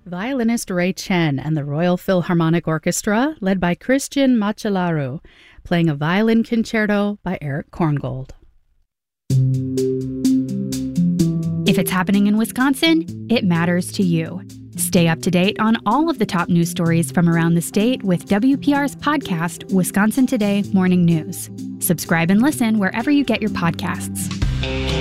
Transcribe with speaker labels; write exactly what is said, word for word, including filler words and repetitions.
Speaker 1: Violinist Ray Chen and the Royal Philharmonic Orchestra, led by Christian Macellaro, playing a violin concerto by Eric Korngold.
Speaker 2: If it's happening in Wisconsin, it matters to you. Stay up to date on all of the top news stories from around the state with W P R's podcast, Wisconsin Today Morning News. Subscribe and listen wherever you get your podcasts.